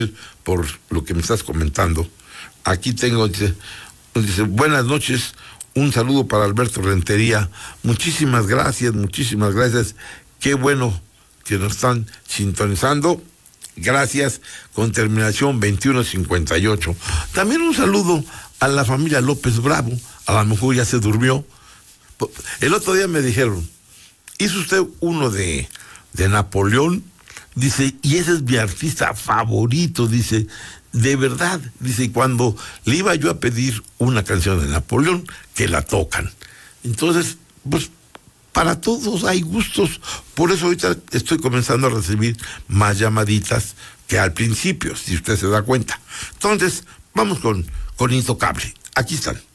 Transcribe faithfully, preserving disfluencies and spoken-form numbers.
por lo que me estás comentando. Aquí tengo, dice, dice, buenas noches, un saludo para Alberto Rentería. Muchísimas gracias, muchísimas gracias. Qué bueno que nos están sintonizando. Gracias, con terminación veintiuno cincuenta y ocho. También un saludo a la familia López Bravo. A lo mejor ya se durmió. El otro día me dijeron, hizo usted uno de, de Napoleón, dice, y ese es mi artista favorito, dice, de verdad, dice, y cuando le iba yo a pedir una canción de Napoleón, que la tocan. Entonces, pues, para todos hay gustos, por eso ahorita estoy comenzando a recibir más llamaditas que al principio, si usted se da cuenta. Entonces, vamos con, con Intocable. Aquí están.